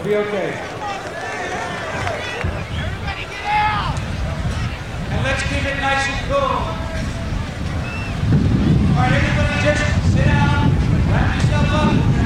You'll be okay. Everybody get out! And let's keep it nice and cool. All right, everybody just sit down, wrap yourself up.